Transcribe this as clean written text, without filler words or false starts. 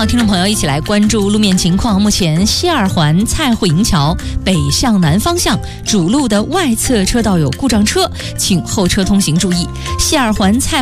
好，听众朋友一起来关注路面情况。目前西二环蔡慧营桥北向南方向主路的外侧车道有故障车，请后车通行注意。西二环蔡